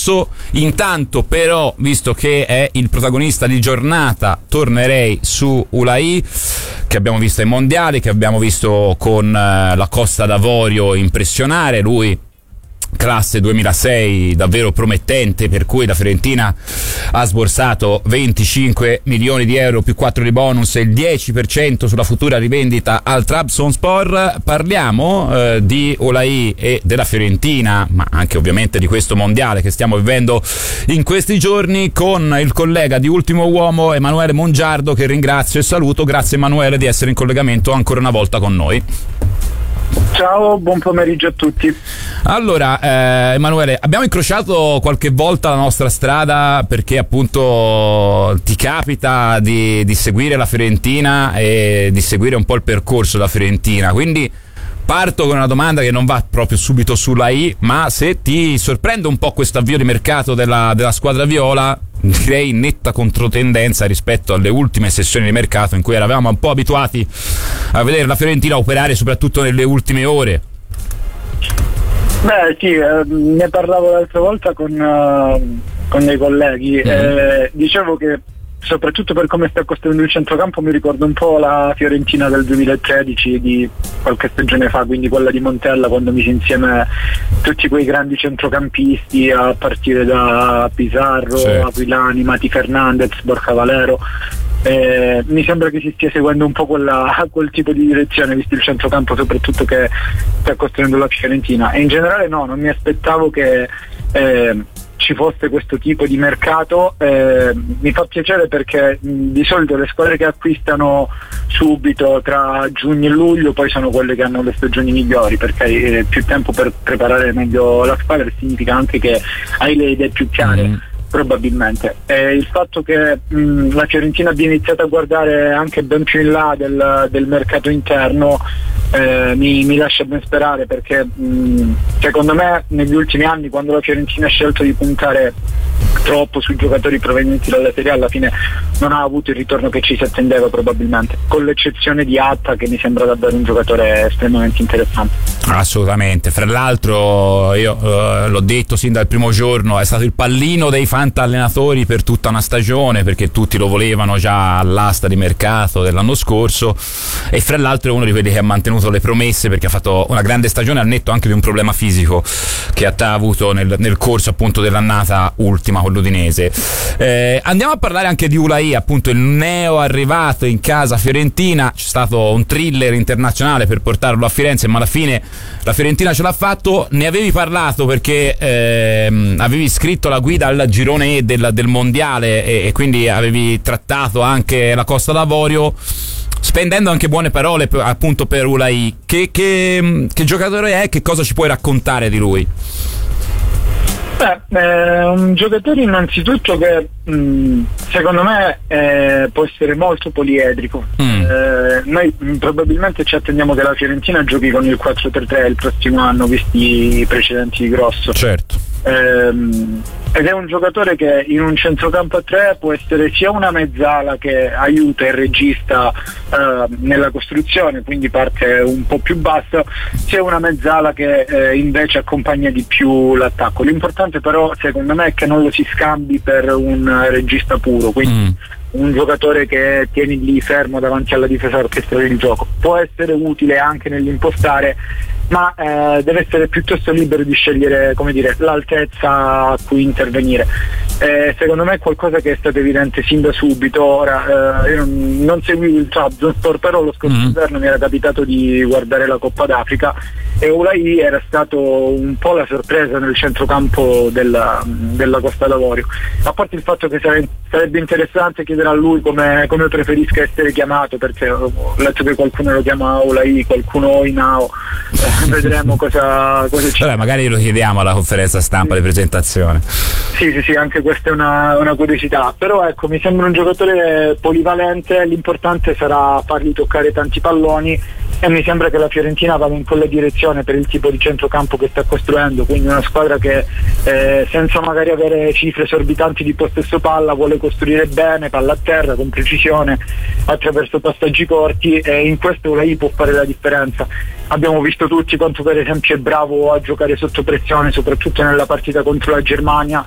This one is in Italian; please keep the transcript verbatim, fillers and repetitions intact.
grosso. Intanto però, visto che è il protagonista di giornata, tornerei su Ulaì, che abbiamo visto ai mondiali, che abbiamo visto con eh, la Costa d'Avorio impressionare. Lui classe duemilasei davvero promettente, per cui la Fiorentina ha sborsato venticinque milioni di euro più quattro di bonus e il dieci per cento sulla futura rivendita al Trabzonspor. Parliamo eh, di Ulaì e della Fiorentina, ma anche ovviamente di questo mondiale che stiamo vivendo in questi giorni, con il collega di Ultimo Uomo Emanuele Mongiardo, che ringrazio e saluto. Grazie Emanuele di essere in collegamento ancora una volta con noi. Ciao, buon pomeriggio a tutti. Allora, eh, Emanuele, abbiamo incrociato qualche volta la nostra strada perché appunto ti capita di, di seguire la Fiorentina e di seguire un po' il percorso della Fiorentina, quindi parto con una domanda che non va proprio subito sulla I, ma se ti sorprende un po' questo avvio di mercato della, della squadra viola, direi in netta controtendenza rispetto alle ultime sessioni di mercato in cui eravamo un po' abituati a vedere la Fiorentina operare soprattutto nelle ultime ore. Beh sì, eh, ne parlavo l'altra volta con, uh, con dei colleghi, mm. eh, dicevo che soprattutto per come sta costruendo il centrocampo mi ricorda un po' la Fiorentina del duemilatredici di qualche stagione fa, quindi quella di Montella, quando mise insieme tutti quei grandi centrocampisti a partire da Pizarro, certo, Aquilani, Mati Fernandez, Borja Valero. Eh, mi sembra che si stia seguendo un po' quella, quel tipo di direzione, visto il centrocampo soprattutto che sta costruendo la Fiorentina, e in generale no, non mi aspettavo che eh, ci fosse questo tipo di mercato. Eh, mi fa piacere perché mh, di solito le squadre che acquistano subito tra giugno e luglio poi sono quelle che hanno le stagioni migliori, perché hai eh, più tempo per preparare meglio la squadra, e significa anche che hai le idee più chiare. Mm. Probabilmente eh, il fatto che mh, la Fiorentina abbia iniziato a guardare anche ben più in là del, del mercato interno eh, mi, mi lascia ben sperare, perché mh, secondo me negli ultimi anni, quando la Fiorentina ha scelto di puntare troppo sui giocatori provenienti dalla Serie A, alla fine non ha avuto il ritorno che ci si attendeva, probabilmente, con l'eccezione di Atta, che mi sembra davvero un giocatore estremamente interessante. Assolutamente, fra l'altro io uh, l'ho detto sin dal primo giorno, è stato il pallino dei fanta allenatori per tutta una stagione, perché tutti lo volevano già all'asta di mercato dell'anno scorso, e fra l'altro è uno di quelli che ha mantenuto le promesse, perché ha fatto una grande stagione al netto anche di un problema fisico che ha avuto nel, nel corso appunto dell'annata ultima con l'Udinese. Eh, andiamo a parlare anche di Ulaì, appunto il neo arrivato in casa fiorentina. C'è stato un thriller internazionale per portarlo a Firenze, ma alla fine la Fiorentina ce l'ha fatto. Ne avevi parlato perché ehm, avevi scritto la guida al girone E del, del mondiale e, e quindi avevi trattato anche la Costa d'Avorio, spendendo anche buone parole per, appunto per Ulaì. Che, che, che giocatore è? Che cosa ci puoi raccontare di lui? Beh, è un giocatore innanzitutto che mh, secondo me eh, può essere molto poliedrico. Mm. Eh, noi mh, probabilmente ci attendiamo che la Fiorentina giochi con il quattro tre tre il prossimo anno, visti i precedenti di Grosso. Certo. Ehm, ed è un giocatore che in un centrocampo a tre può essere sia una mezzala che aiuta il regista eh, nella costruzione, quindi parte un po' più bassa, sia una mezzala che eh, invece accompagna di più l'attacco. L'importante però secondo me è che non lo si scambi per un regista puro, quindi mm. un giocatore che tieni lì fermo davanti alla difesa orchestrale il gioco. Può essere utile anche nell'impostare, ma eh, deve essere piuttosto libero di scegliere, come dire, l'altezza a cui intervenire. Eh, secondo me è qualcosa che è stato evidente sin da subito. Ora eh, io non, non seguivo il Trabzonspor, però lo scorso mm-hmm. inverno mi era capitato di guardare la Coppa d'Africa e Ulaì era stato un po' la sorpresa nel centrocampo della, della Costa d'Avorio, a parte il fatto che sare, sarebbe interessante chiedere a lui come, come preferisca essere chiamato, perché ho letto che qualcuno lo chiama Ulaì, qualcuno Inao. Eh, vedremo cosa, cosa ci Vabbè, magari lo chiediamo alla conferenza stampa sì. di presentazione. Sì, sì, sì, anche questa è una, una curiosità, però ecco, mi sembra un giocatore polivalente, l'importante sarà fargli toccare tanti palloni, e mi sembra che la Fiorentina vada in quella direzione per il tipo di centrocampo che sta costruendo, quindi una squadra che eh, senza magari avere cifre esorbitanti di possesso palla vuole costruire bene, palla a terra, con precisione, attraverso passaggi corti, e in questo Ulaì può fare la differenza. Abbiamo visto tutti quanto per esempio è bravo a giocare sotto pressione, soprattutto nella partita contro la Germania,